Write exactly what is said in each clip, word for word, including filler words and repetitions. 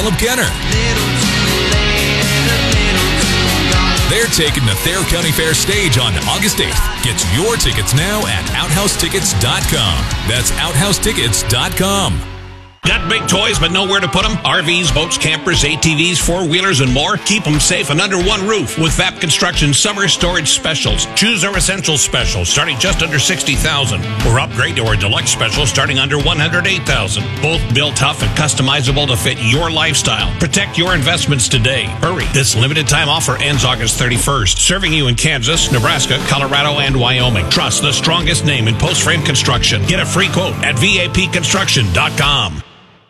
Caleb Kenner. They're taking the Thayer County Fair stage on August eighth. Get your tickets now at outhouse tickets dot com. That's outhouse tickets dot com. Got big toys but nowhere to put them? R Vs, boats, campers, A T Vs, four-wheelers, and more? Keep them safe and under one roof with V A P Construction Summer Storage Specials. Choose our Essential Special starting just under sixty thousand dollars or upgrade to our Deluxe Special starting under one hundred eight thousand dollars. Both built tough and customizable to fit your lifestyle. Protect your investments today. Hurry. This limited time offer ends August thirty-first. Serving you in Kansas, Nebraska, Colorado, and Wyoming. Trust the strongest name in post-frame construction. Get a free quote at V A P construction dot com.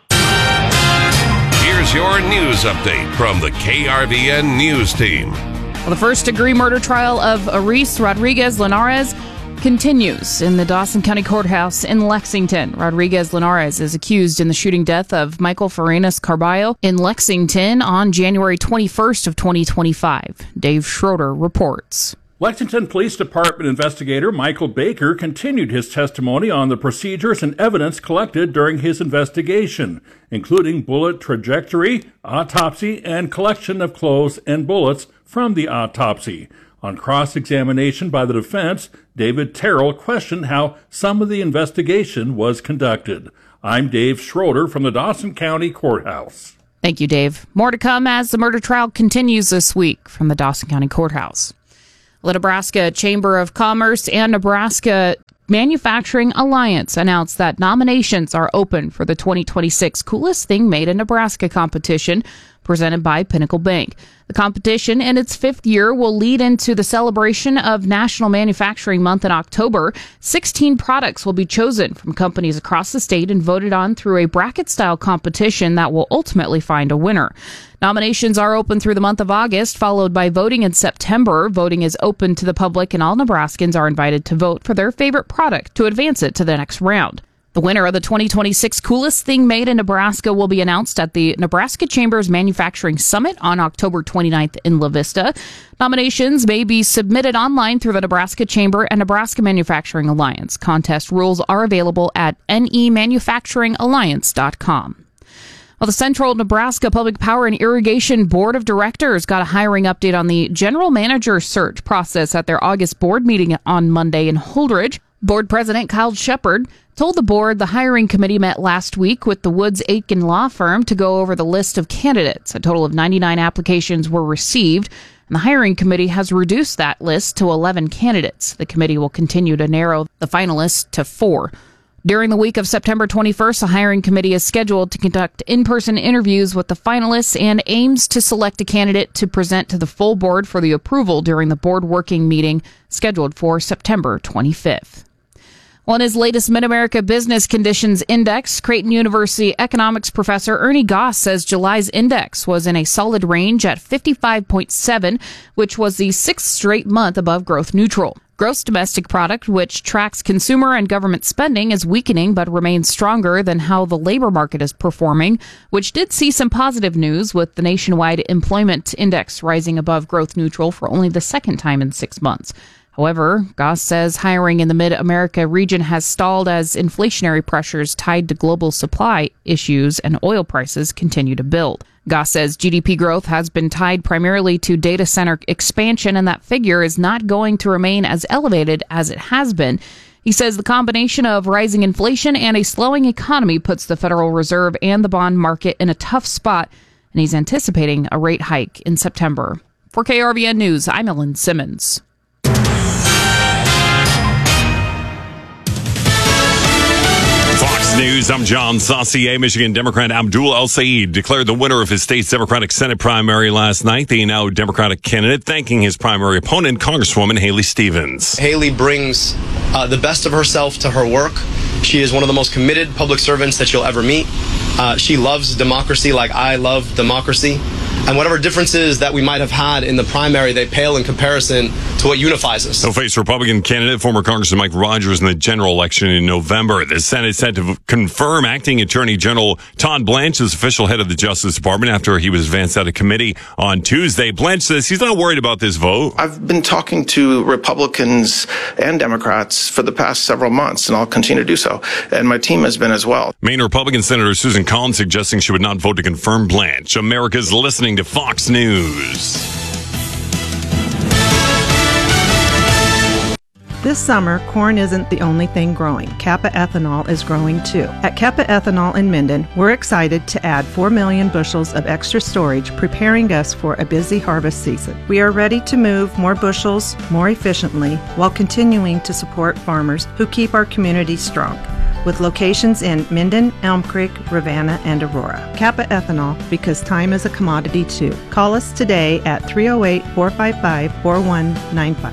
Here's your news update from the K R V N News Team. Well, the first-degree murder trial of Aris Rodriguez Linares continues in the Dawson County Courthouse in Lexington. Rodriguez Linares is accused in the shooting death of Michael Farinas Carballo in Lexington on January twenty-first of twenty twenty-five. Dave Schroeder reports. Lexington Police Department investigator Michael Baker continued his testimony on the procedures and evidence collected during his investigation, including bullet trajectory, autopsy, and collection of clothes and bullets from the autopsy. On cross-examination by the defense, David Terrell questioned how some of the investigation was conducted. I'm Dave Schroeder from the Dawson County Courthouse. Thank you, Dave. More to come as the murder trial continues this week from the Dawson County Courthouse. The Nebraska Chamber of Commerce and Nebraska Manufacturing Alliance announced that nominations are open for the twenty twenty-six Coolest Thing Made in Nebraska competition presented by Pinnacle Bank. The competition, in its fifth year, will lead into the celebration of National Manufacturing Month in October. sixteen products will be chosen from companies across the state and voted on through a bracket-style competition that will ultimately find a winner. Nominations are open through the month of August, followed by voting in September. Voting is open to the public, and all Nebraskans are invited to vote for their favorite product to advance it to the next round. The winner of the twenty twenty-six Coolest Thing Made in Nebraska will be announced at the Nebraska Chamber's Manufacturing Summit on October twenty-ninth in La Vista. Nominations may be submitted online through the Nebraska Chamber and Nebraska Manufacturing Alliance. Contest rules are available at N E manufacturing alliance dot com. Well, the Central Nebraska Public Power and Irrigation Board of Directors got a hiring update on the general manager search process at their August board meeting on Monday in Holdridge. Board President Kyle Shepard told the board the hiring committee met last week with the Woods Aitken law firm to go over the list of candidates. A total of ninety-nine applications were received, and the hiring committee has reduced that list to eleven candidates. The committee will continue to narrow the finalists to four. During the week of September twenty-first, the hiring committee is scheduled to conduct in-person interviews with the finalists and aims to select a candidate to present to the full board for the approval during the board working meeting scheduled for September twenty-fifth. Well, in his latest Mid-America Business Conditions Index, Creighton University economics professor Ernie Goss says July's index was in a solid range at fifty-five point seven, which was the sixth straight month above growth neutral. Gross domestic product, which tracks consumer and government spending, is weakening but remains stronger than how the labor market is performing, which did see some positive news with the nationwide employment index rising above growth neutral for only the second time in six months. However, Goss says hiring in the Mid-America region has stalled as inflationary pressures tied to global supply issues and oil prices continue to build. Goss says G D P growth has been tied primarily to data center expansion, and that figure is not going to remain as elevated as it has been. He says the combination of rising inflation and a slowing economy puts the Federal Reserve and the bond market in a tough spot, and he's anticipating a rate hike in September. For K R V N News, I'm Ellen Simmons. Fox News, I'm John Saucier. Michigan Democrat Abdul El-Sayed declared the winner of his state's Democratic Senate primary last night. The now Democratic candidate thanking his primary opponent, Congresswoman Haley Stevens. Haley brings uh, the best of herself to her work. She is one of the most committed public servants that you'll ever meet. Uh, she loves democracy like I love democracy. And whatever differences that we might have had in the primary, they pale in comparison to what unifies us. He'll face Republican candidate, former Congressman Mike Rogers, in the general election in November. The Senate set to confirm acting Attorney General Todd Blanche as official head of the Justice Department after he was advanced out of committee on Tuesday. Blanche says he's not worried about this vote. I've been talking to Republicans and Democrats for the past several months, and I'll continue to do so. And my team has been as well. Maine Republican Senator Susan Collins suggesting she would not vote to confirm Blanche. America's listening to Fox News. This summer, corn isn't the only thing growing. Kappa Ethanol is growing too. At Kappa Ethanol in Minden, we're excited to add four million bushels of extra storage, preparing us for a busy harvest season. We are ready to move more bushels more efficiently while continuing to support farmers who keep our community strong. With locations in Minden, Elm Creek, Ravenna, and Aurora. Kappa Ethanol, because time is a commodity too. Call us today at three oh eight, four five five, four one nine five.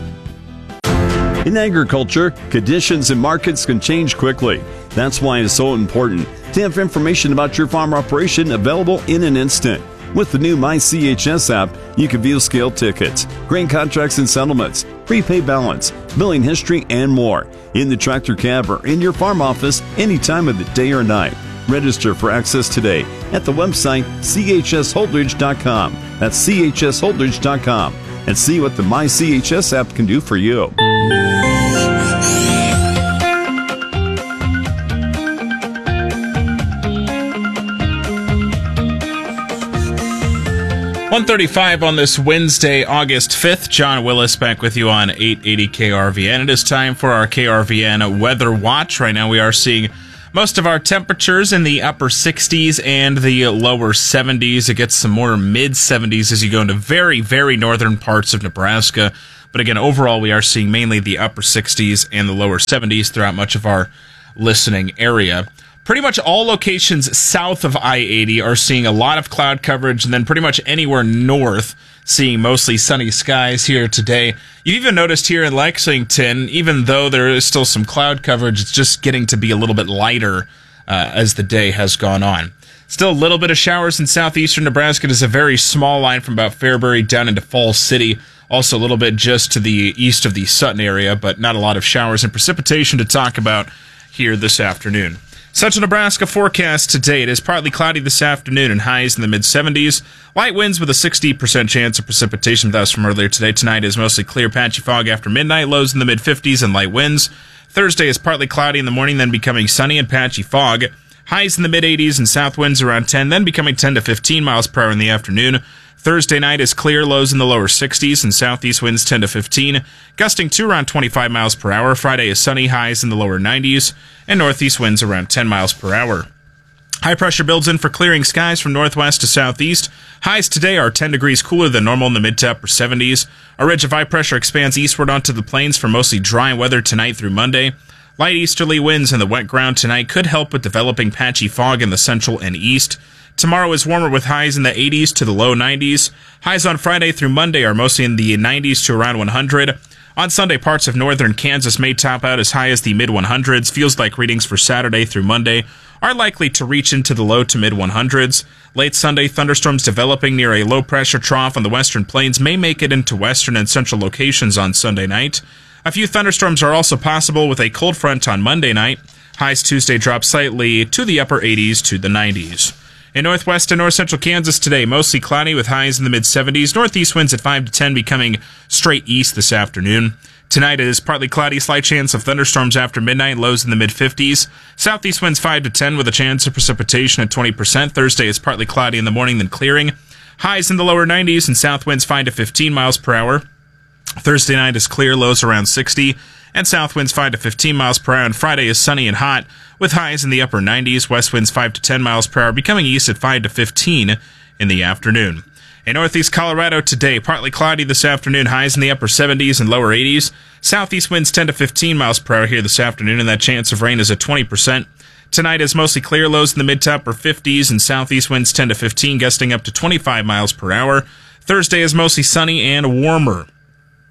In agriculture, conditions and markets can change quickly. That's why it's so important to have information about your farm operation available in an instant. With the new My C H S app, you can view scale tickets, grain contracts and settlements, prepay balance, billing history, and more in the tractor cab or in your farm office any time of the day or night. Register for access today at the website c h s holdridge dot com. That's c h s holdridge dot com. And see what the My C H S app can do for you. one thirty-five on this Wednesday, August fifth. John Willis back with you on eight eighty K R V N. It is time for our K R V N Weather Watch. Right now we are seeing most of our temperatures in the upper sixties and the lower seventies. It gets some more mid seventies as you go into very, very northern parts of Nebraska. But again, overall, we are seeing mainly the upper sixties and the lower seventies throughout much of our listening area. Pretty much all locations south of I eighty are seeing a lot of cloud coverage, and then pretty much anywhere north seeing mostly sunny skies here today. You've even noticed here in Lexington, even though there is still some cloud coverage, it's just getting to be a little bit lighter uh, as the day has gone on. Still a little bit of showers in southeastern Nebraska. It is a very small line from about Fairbury down into Falls City. Also a little bit just to the east of the Sutton area, but not a lot of showers and precipitation to talk about here this afternoon. Central Nebraska forecast today. It is partly cloudy this afternoon and highs in the mid seventies. Light winds with a sixty percent chance of precipitation with us from earlier today. Tonight is mostly clear, patchy fog after midnight. Lows in the mid fifties and light winds. Thursday is partly cloudy in the morning, then becoming sunny and patchy fog. Highs in the mid eighties and south winds around ten, then becoming ten to fifteen miles per hour in the afternoon. Thursday night is clear, lows in the lower sixties and southeast winds ten to fifteen, gusting to around twenty-five miles per hour. Friday is sunny, highs in the lower nineties, and northeast winds around ten miles per hour. High pressure builds in for clearing skies from northwest to southeast. Highs today are ten degrees cooler than normal in the mid to upper seventies. A ridge of high pressure expands eastward onto the plains for mostly dry weather tonight through Monday. Light easterly winds in the wet ground tonight could help with developing patchy fog in the central and east. Tomorrow is warmer with highs in the eighties to the low nineties. Highs on Friday through Monday are mostly in the nineties to around one hundred. On Sunday, parts of northern Kansas may top out as high as the mid one hundreds. Feels like readings for Saturday through Monday are likely to reach into the low to mid one hundreds. Late Sunday, thunderstorms developing near a low-pressure trough on the western plains may make it into western and central locations on Sunday night. A few thunderstorms are also possible with a cold front on Monday night. Highs Tuesday drop slightly to the upper eighties to the nineties. In northwest and north central Kansas today, mostly cloudy with highs in the mid seventies. Northeast winds at five to ten becoming straight east this afternoon. Tonight it is partly cloudy, slight chance of thunderstorms after midnight, lows in the mid fifties. Southeast winds five to ten with a chance of precipitation at twenty percent. Thursday is partly cloudy in the morning, then clearing. Highs in the lower nineties and south winds five to fifteen miles per hour. Thursday night is clear, lows around sixty. And south winds five to fifteen miles per hour. And Friday is sunny and hot with highs in the upper nineties. West winds five to ten miles per hour, becoming east at five to fifteen in the afternoon. In northeast Colorado today, partly cloudy this afternoon, highs in the upper seventies and lower eighties. Southeast winds ten to fifteen miles per hour here this afternoon, and that chance of rain is at twenty percent. Tonight is mostly clear, lows in the mid to upper fifties, and southeast winds ten to fifteen, gusting up to twenty-five miles per hour. Thursday is mostly sunny and warmer.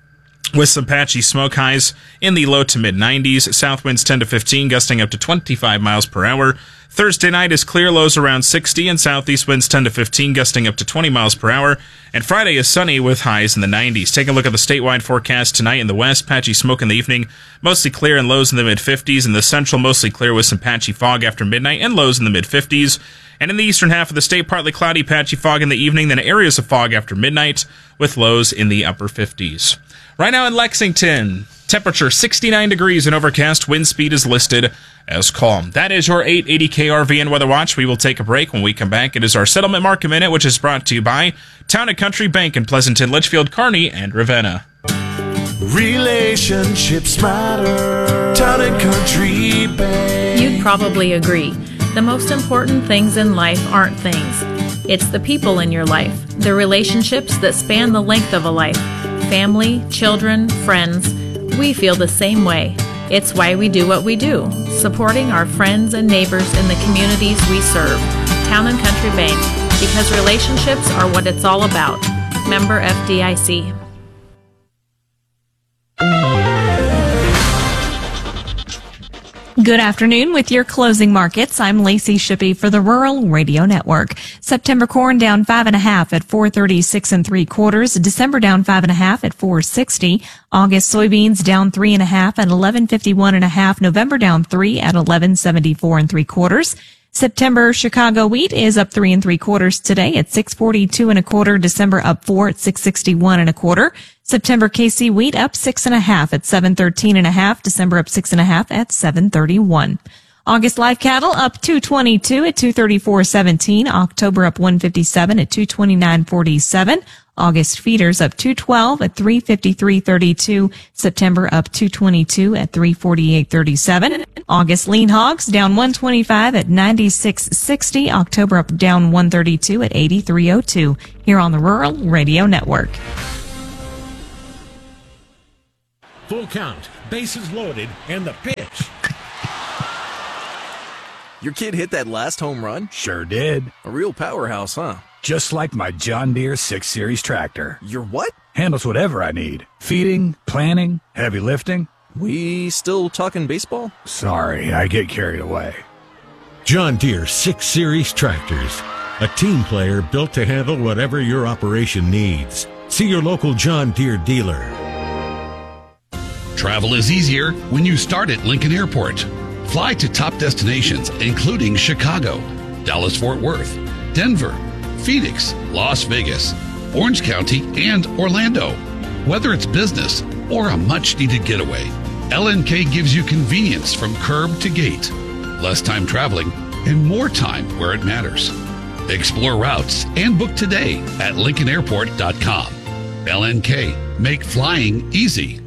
with some patchy smoke, highs in the low to mid nineties. South winds ten to fifteen, gusting up to twenty-five miles per hour. Thursday night is clear, lows around sixty, and southeast winds ten to fifteen, gusting up to twenty miles per hour. And Friday is sunny with highs in the nineties. Take a look at the statewide forecast tonight in the west. Patchy smoke in the evening, mostly clear and lows in the mid fifties. In the central, mostly clear with some patchy fog after midnight and lows in the mid fifties. And in the eastern half of the state, partly cloudy, patchy fog in the evening, then areas of fog after midnight with lows in the upper fifties. Right now in Lexington, temperature sixty-nine degrees and overcast. Wind speed is listed as calm. That is your eight eighty K R V N Weather Watch. We will take a break. When we come back, it is our Settlement Market Minute, which is brought to you by Town and Country Bank in Pleasanton, Litchfield, Kearney, and Ravenna. Relationships matter. Town and Country Bank. You'd probably agree. The most important things in life aren't things. It's the people in your life, the relationships that span the length of a life. Family, children, friends. We feel the same way. It's why we do what we do, supporting our friends and neighbors in the communities we serve. Town and Country Bank, because relationships are what it's all about. Member F D I C. Good afternoon with your closing markets. I'm Lacey Shippey for the Rural Radio Network. September corn down five and a half at four thirty-six and three quarters. December down five and a half at four sixty. August soybeans down three and a half at eleven fifty-one and a half. November down three at eleven seventy-four and three quarters. September Chicago wheat is up three and three quarters today at six forty-two and a quarter. December up four at six sixty-one and a quarter. September K C wheat up six and a half at seven thirteen and a half. December up six and a half at seven thirty-one. August live cattle up two twenty-two at two thirty-four seventeen. October up one fifty-seven at two twenty-nine forty-seven. August feeders up two twelve at three fifty-three thirty-two. September up two twenty-two at three forty-eight thirty-seven. August lean hogs down one twenty-five at ninety-six sixty. October up down one thirty-two at eighty-three oh two. Here on the Rural Radio Network. Full count, bases loaded, and the pitch. Your kid hit that last home run? Sure did. A real powerhouse, huh? Just like my John Deere six series tractor. Your what? Handles whatever I need. Feeding, planting, heavy lifting. We still talking baseball? Sorry, I get carried away. John Deere six series tractors. A team player built to handle whatever your operation needs. See your local John Deere dealer. Travel is easier when you start at Lincoln Airport. Fly to top destinations, including Chicago, Dallas-Fort Worth, Denver, Phoenix, Las Vegas, Orange County, and Orlando. Whether it's business or a much-needed getaway, L N K gives you convenience from curb to gate, less time traveling, and more time where it matters. Explore routes and book today at lincoln airport dot com. L N K, make flying easy.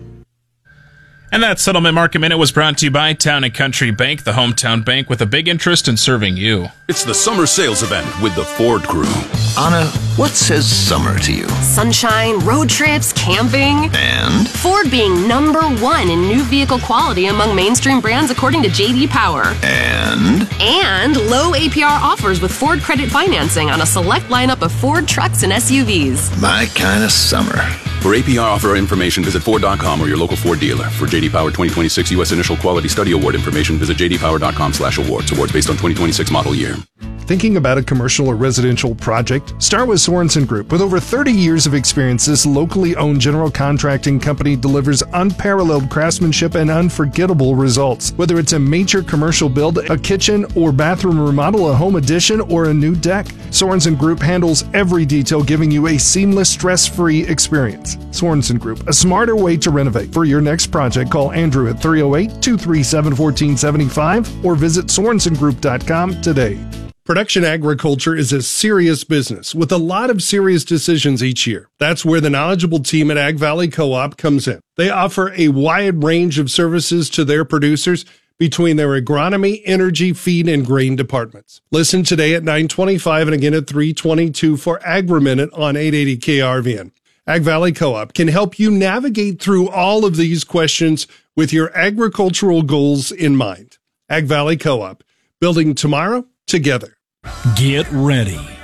And that Settlement Market Minute was brought to you by Town and Country Bank, the hometown bank with a big interest in serving you. It's the summer sales event with the Ford Crew. Anna, what says summer to you? Sunshine, road trips, camping. And? Ford being number one in new vehicle quality among mainstream brands according to J D Power. And? And low A P R offers with Ford credit financing on a select lineup of Ford trucks and S U Vs. My kind of summer. For A P R offer information, visit Ford dot com or your local Ford dealer. For J D Power twenty twenty-six U S Initial Quality Study Award information, visit j d power dot com slash awards. Awards based on twenty twenty-six model year. Thinking about a commercial or residential project? Start with Sorensen Group. With over thirty years of experience, this locally owned general contracting company delivers unparalleled craftsmanship and unforgettable results. Whether it's a major commercial build, a kitchen or bathroom remodel, a home addition, or a new deck, Sorensen Group handles every detail, giving you a seamless, stress-free experience. Sorensen Group, a smarter way to renovate. For your next project, call Andrew at three oh eight, two three seven, one four seven five or visit sorensen group dot com today. Production agriculture is a serious business with a lot of serious decisions each year. That's where the knowledgeable team at Ag Valley Co-op comes in. They offer a wide range of services to their producers between their agronomy, energy, feed, and grain departments. Listen today at nine twenty-five and again at three twenty-two for Agri-Minute on eight eighty K R V N. Ag Valley Co-op can help you navigate through all of these questions with your agricultural goals in mind. Ag Valley Co-op, building tomorrow together. Get ready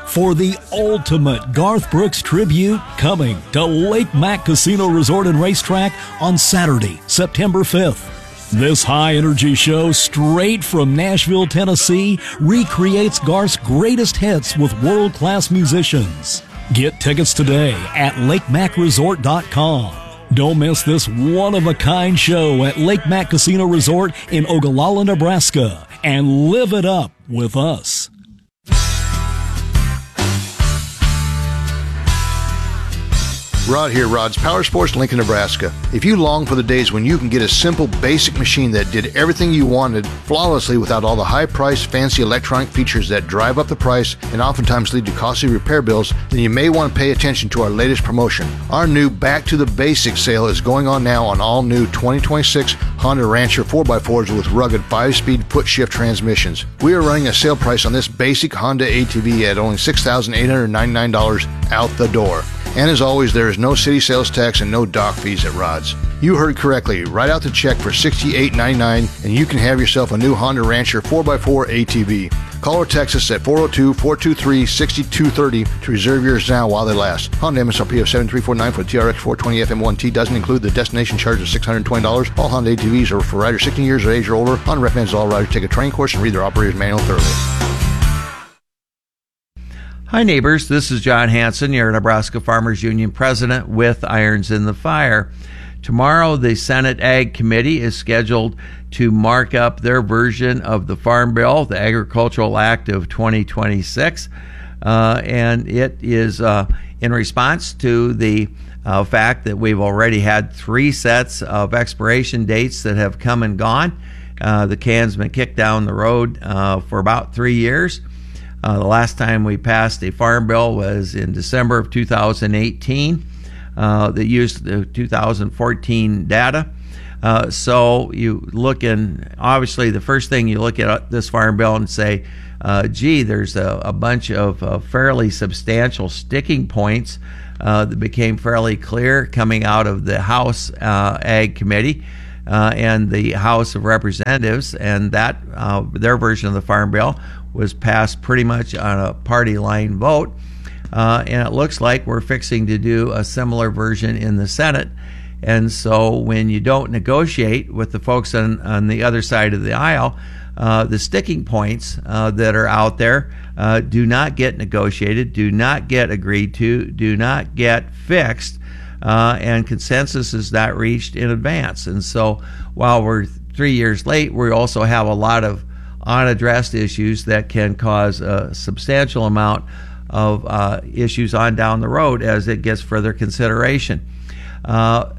for the ultimate Garth Brooks tribute coming to Lake Mac Casino Resort and Racetrack on Saturday, September fifth. This high-energy show straight from Nashville, Tennessee, recreates Garth's greatest hits with world-class musicians. Get tickets today at lake mac resort dot com. Don't miss this one-of-a-kind show at Lake Mac Casino Resort in Ogallala, Nebraska, and live it up with us. Rod here, Rod's Power Sports, Lincoln, Nebraska. If you long for the days when you can get a simple, basic machine that did everything you wanted flawlessly without all the high-priced, fancy electronic features that drive up the price and oftentimes lead to costly repair bills, then you may want to pay attention to our latest promotion. Our new Back to the Basics sale is going on now on all new twenty twenty-six Honda Rancher four by fours with rugged five-speed foot-shift transmissions. We are running a sale price on this basic Honda A T V at only six thousand eight hundred ninety-nine dollars out the door. And as always, there is no city sales tax and no dock fees at Rod's. You heard correctly. Write out the check for sixty-eight ninety-nine and you can have yourself a new Honda Rancher four by four A T V. Call or text us at four oh two, four two three, six two three oh to reserve yours now while they last. Honda M S R P of seven three four nine for the T R X four twenty F M one T doesn't include the destination charge of six hundred twenty dollars. All Honda A T Vs are for riders sixteen years of age or older. Honda recommends all riders take a training course and read their operator's manual thoroughly. Hi, neighbors. This is John Hanson, your Nebraska Farmers Union president with Irons in the Fire. Tomorrow, the Senate Ag Committee is scheduled to mark up their version of the Farm Bill, the Agricultural Act of twenty twenty-six, uh, and it is uh, in response to the uh, fact that we've already had three sets of expiration dates that have come and gone. Uh, the can's been kicked down the road uh, for about three years. Uh, the last time we passed a farm bill was in December of two thousand eighteen uh, that used the two thousand fourteen data. Uh, so you look in, obviously the first thing you look at this farm bill and say, uh, gee, there's a, a bunch of uh, fairly substantial sticking points uh, that became fairly clear coming out of the House uh, Ag Committee uh, and the House of Representatives, and that uh, their version of the farm bill was passed pretty much on a party line vote, uh, and it looks like we're fixing to do a similar version in the Senate. And so when you don't negotiate with the folks on, on the other side of the aisle, uh, the sticking points uh, that are out there uh, do not get negotiated, do not get agreed to, do not get fixed, uh, and consensus is not reached in advance. And so while we're three years late, we also have a lot of unaddressed issues that can cause a substantial amount of uh, issues on down the road as it gets further consideration. Uh,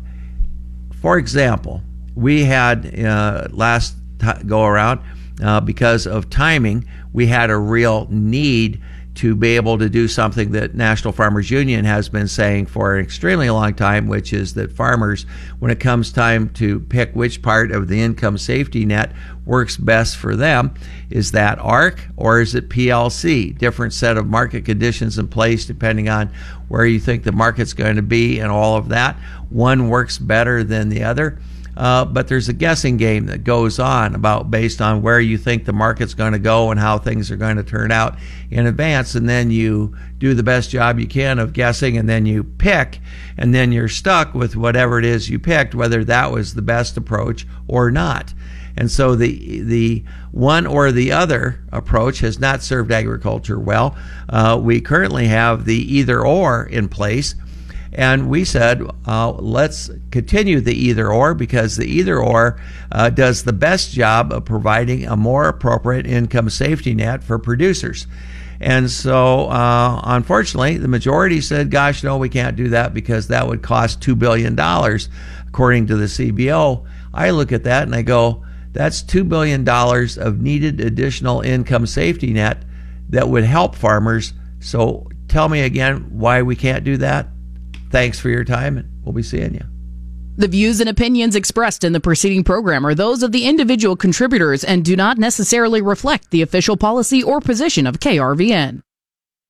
for example, we had uh, last t- go around, uh, because of timing, we had a real need to be able to do something that National Farmers Union has been saying for an extremely long time, which is that farmers, when it comes time to pick which part of the income safety net works best for them, is that A R C or is it P L C? Different set of market conditions in place depending on where you think the market's going to be and all of that. One works better than the other. Uh, but there's a guessing game that goes on about based on where you think the market's going to go and how things are going to turn out in advance, and then you do the best job you can of guessing, and then you pick, and then you're stuck with whatever it is you picked, whether that was the best approach or not. And so the the one or the other approach has not served agriculture well. Uh, we currently have the either or in place. And we said, uh, let's continue the either or, because the either or uh, does the best job of providing a more appropriate income safety net for producers. And so, uh, unfortunately, the majority said, gosh, no, we can't do that because that would cost two billion dollars, according to the C B O. I look at that and I go, that's two billion dollars of needed additional income safety net that would help farmers. So tell me again why we can't do that. Thanks for your time, and we'll be seeing you. The views and opinions expressed in the preceding program are those of the individual contributors and do not necessarily reflect the official policy or position of K R V N.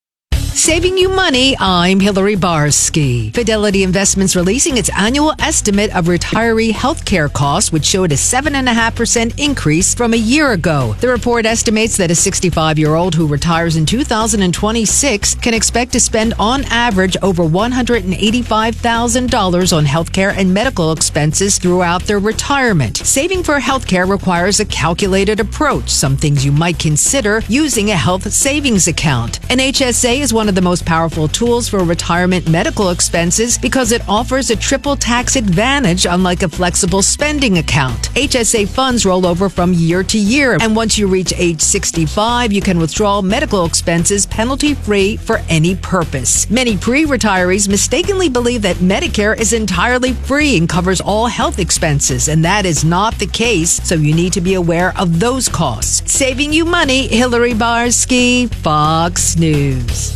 Saving you money, I'm Hillary Barsky. Fidelity Investments releasing its annual estimate of retiree healthcare costs, which showed a seven point five percent increase from a year ago. The report estimates that a sixty-five-year-old who retires in two thousand twenty-six can expect to spend on average over one hundred eighty-five thousand dollars on healthcare and medical expenses throughout their retirement. Saving for healthcare requires a calculated approach, some things you might consider using a health savings account. An H S A is one of the most powerful tools for retirement medical expenses because it offers a triple tax advantage, unlike a flexible spending account. H S A funds roll over from year to year, and once you reach age sixty-five, you can withdraw medical expenses penalty-free for any purpose. Many pre-retirees mistakenly believe that Medicare is entirely free and covers all health expenses, and that is not the case, so you need to be aware of those costs. Saving you money, Hillary Barsky, Fox News.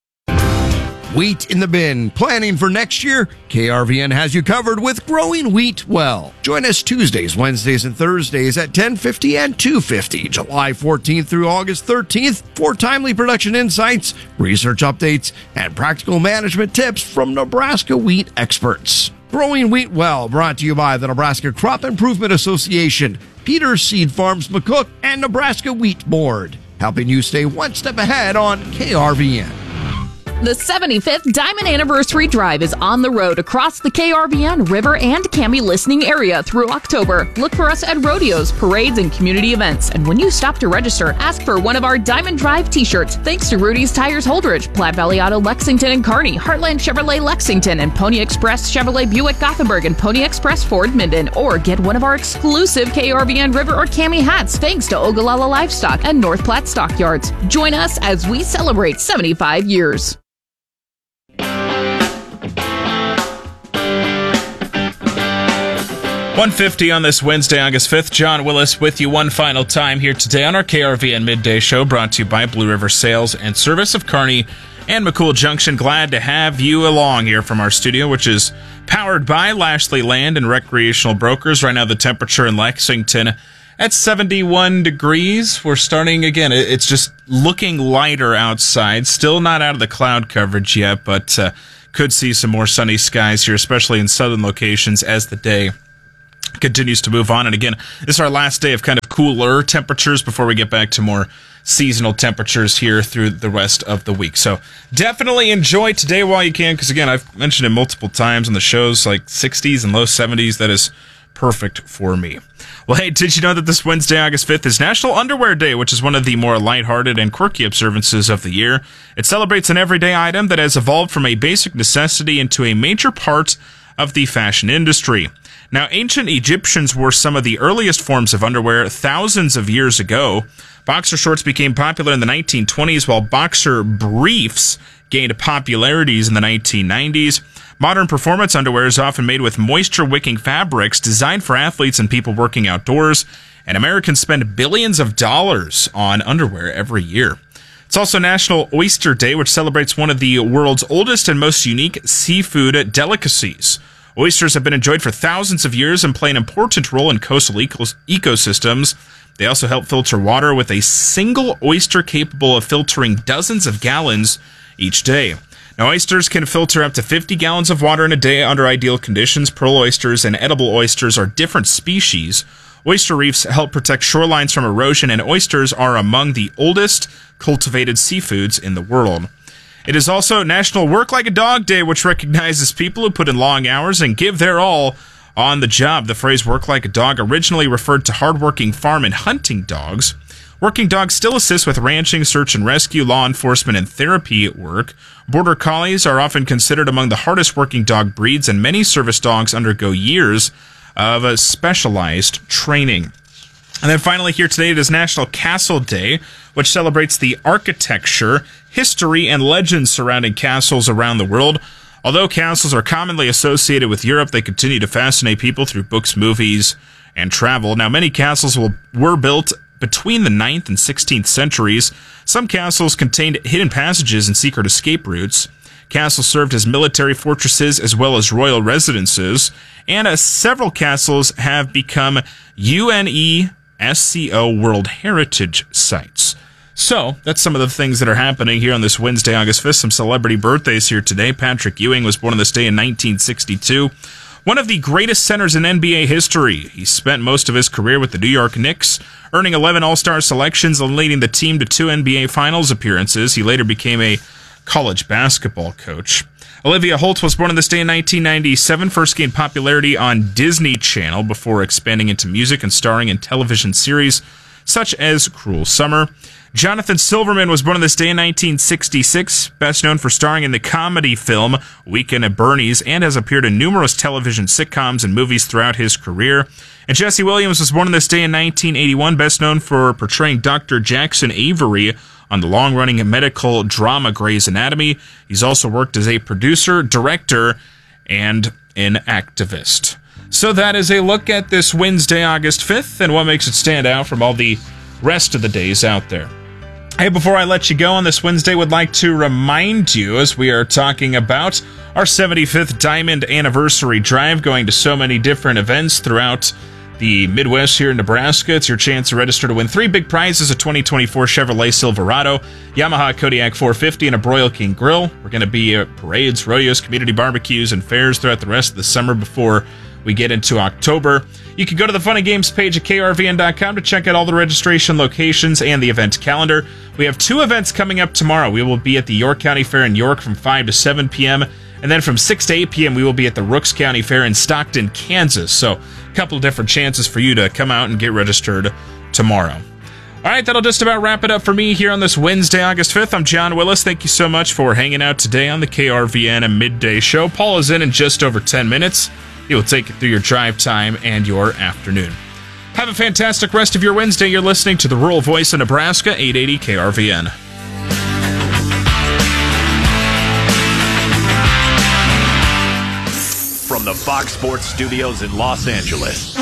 Wheat in the bin. Planning for next year? K R V N has you covered with Growing Wheat Well. Join us Tuesdays, Wednesdays, and Thursdays at ten fifty and two fifty, July fourteenth through August thirteenth for timely production insights, research updates, and practical management tips from Nebraska wheat experts. Growing Wheat Well, brought to you by the Nebraska Crop Improvement Association, Peters Seed Farms McCook, and Nebraska Wheat Board, helping you stay one step ahead on K R V N. The seventy-fifth Diamond Anniversary Drive is on the road across the K R V N, River, and Cami listening area through October. Look for us at rodeos, parades, and community events. And when you stop to register, ask for one of our Diamond Drive t-shirts. Thanks to Rudy's Tires Holdridge, Platte Valley Auto Lexington and Kearney, Heartland Chevrolet Lexington, and Pony Express Chevrolet Buick Gothenburg, and Pony Express Ford Minden. Or get one of our exclusive K R V N River or Cami hats thanks to Ogallala Livestock and North Platte Stockyards. Join us as we celebrate seventy-five years. one fifty on this Wednesday, August fifth. John Willis with you one final time here today on our K R V N Midday Show, brought to you by Blue River Sales and Service of Kearney and McCool Junction. Glad to have you along here from our studio, which is powered by Lashley Land and Recreational Brokers. Right now, the temperature in Lexington at seventy-one degrees. We're starting again. It's just looking lighter outside. Still not out of the cloud coverage yet, but uh, could see some more sunny skies here, especially in southern locations as the day continues to move on. And again, this is our last day of kind of cooler temperatures before we get back to more seasonal temperatures here through the rest of the week. So definitely enjoy today while you can, because again, I've mentioned it multiple times on the shows, like sixties and low seventies. That is perfect for me. Well, hey, did you know that this Wednesday, August fifth, is National Underwear Day, which is one of the more lighthearted and quirky observances of the year. It celebrates an everyday item that has evolved from a basic necessity into a major part of the fashion industry. Now, ancient Egyptians wore some of the earliest forms of underwear thousands of years ago. Boxer shorts became popular in the nineteen twenties, while boxer briefs gained popularities in the nineteen nineties. Modern performance underwear is often made with moisture-wicking fabrics designed for athletes and people working outdoors, and Americans spend billions of dollars on underwear every year. It's also National Oyster Day, which celebrates one of the world's oldest and most unique seafood delicacies. Oysters have been enjoyed for thousands of years and play an important role in coastal ecos- ecosystems. They also help filter water, with a single oyster capable of filtering dozens of gallons each day. Now, oysters can filter up to fifty gallons of water in a day under ideal conditions. Pearl oysters and edible oysters are different species. Oyster reefs help protect shorelines from erosion, and oysters are among the oldest cultivated seafoods in the world. It is also National Work Like a Dog Day, which recognizes people who put in long hours and give their all on the job. The phrase work like a dog originally referred to hardworking farm and hunting dogs. Working dogs still assist with ranching, search and rescue, law enforcement, and therapy work. Border Collies are often considered among the hardest working dog breeds, and many service dogs undergo years of a specialized training. And then finally here today, it is National Castle Day, which celebrates the architecture, history, and legends surrounding castles around the world. Although castles are commonly associated with Europe, they continue to fascinate people through books, movies, and travel. Now, many castles will, were built between the ninth and sixteenth centuries. Some castles contained hidden passages and secret escape routes. Castles served as military fortresses as well as royal residences, and uh, several castles have become UNESCO World Heritage Sites. So, that's some of the things that are happening here on this Wednesday, August fifth. Some celebrity birthdays here today. Patrick Ewing was born on this day in nineteen sixty-two. One of the greatest centers in N B A history. He spent most of his career with the New York Knicks, earning eleven All-Star selections and leading the team to two N B A Finals appearances. He later became a college basketball coach. Olivia Holt was born on this day in nineteen ninety-seven, first gained popularity on Disney Channel before expanding into music and starring in television series such as Cruel Summer. Jonathan Silverman was born on this day in nineteen sixty-six, best known for starring in the comedy film Weekend at Bernie's, and has appeared in numerous television sitcoms and movies throughout his career. And Jesse Williams was born on this day in nineteen eighty-one, best known for portraying Doctor Jackson Avery on the long-running medical drama Grey's Anatomy. He's also worked as a producer, director, and an activist. So that is a look at this Wednesday, August fifth, and what makes it stand out from all the rest of the days out there. Hey, before I let you go on this Wednesday, would like to remind you, as we are talking about our seventy-fifth Diamond Anniversary Drive, going to so many different events throughout the Midwest here in Nebraska. It's your chance to register to win three big prizes: a twenty twenty-four Chevrolet Silverado, Yamaha Kodiak four fifty, and a Broil King Grill. We're going to be at parades, rodeos, community barbecues, and fairs throughout the rest of the summer before we get into October. You can go to the Fun and Games page at K R V N dot com to check out all the registration locations and the event calendar. We have two events coming up tomorrow. We will be at the York County Fair in York from five to seven p.m., and then from six to eight p.m. we will be at the Rooks County Fair in Stockton, Kansas. So a couple of different chances for you to come out and get registered tomorrow. All right, that'll just about wrap it up for me here on this Wednesday, August fifth. I'm John Willis. Thank you so much for hanging out today on the K R V N Midday Show. Paul is in in just over ten minutes. He will take you through your drive time and your afternoon. Have a fantastic rest of your Wednesday. You're listening to the Rural Voice of Nebraska, eight eighty K R V N. From the Fox Sports Studios in Los Angeles,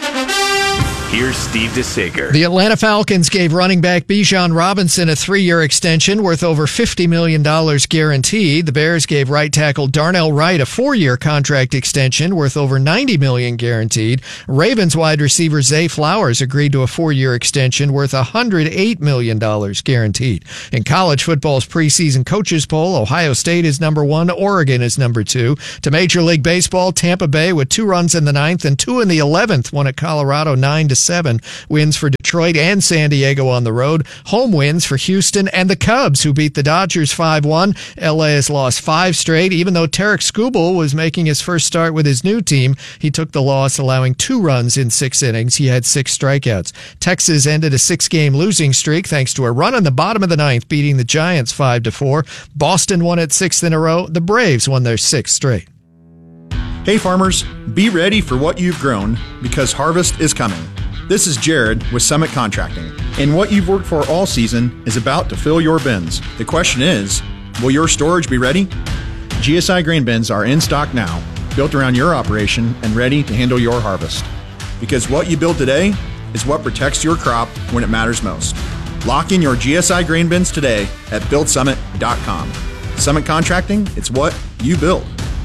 here's Steve DeSager. The Atlanta Falcons gave running back Bijan Robinson a three-year extension worth over fifty million dollars guaranteed. The Bears gave right tackle Darnell Wright a four-year contract extension worth over ninety million dollars guaranteed. Ravens wide receiver Zay Flowers agreed to a four-year extension worth one hundred eight million dollars guaranteed. In college football's preseason coaches poll, Ohio State is number one, Oregon is number two. To Major League Baseball, Tampa Bay with two runs in the ninth and two in the eleventh won at Colorado nine to seven. Wins for Detroit and San Diego on the road. Home wins for Houston and the Cubs, who beat the Dodgers five one. L A has lost five straight. Even though Tarek Skubal was making his first start with his new team, he took the loss, allowing two runs in six innings. He had six strikeouts. Texas ended a six-game losing streak thanks to a run in the bottom of the ninth, beating the Giants five to four. Boston won its sixth in a row. The Braves won their sixth straight. Hey farmers, be ready for what you've grown, because harvest is coming. This is Jared with Summit Contracting, and what you've worked for all season is about to fill your bins. The question is, will your storage be ready? G S I grain bins are in stock now, built around your operation and ready to handle your harvest. Because what you build today is what protects your crop when it matters most. Lock in your G S I grain bins today at build summit dot com. Summit Contracting, it's what you build.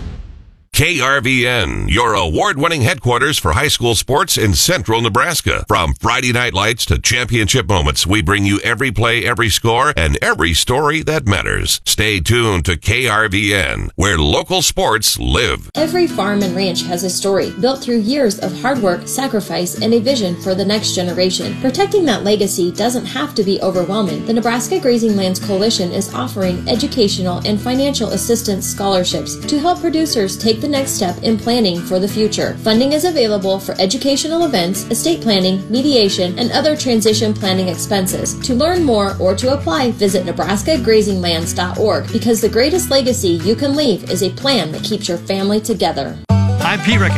K R V N, your award-winning headquarters for high school sports in central Nebraska. From Friday night lights to championship moments, we bring you every play, every score, and every story that matters. Stay tuned to K R V N, where local sports live. Every farm and ranch has a story built through years of hard work, sacrifice, and a vision for the next generation. Protecting that legacy doesn't have to be overwhelming. The Nebraska Grazing Lands Coalition is offering educational and financial assistance scholarships to help producers take the next step in planning for the future. Funding is available for educational events, estate planning, mediation, and other transition planning expenses. To learn more or to apply, visit nebraska grazing lands dot org, because the greatest legacy you can leave is a plan that keeps your family together. I'm P. Rick.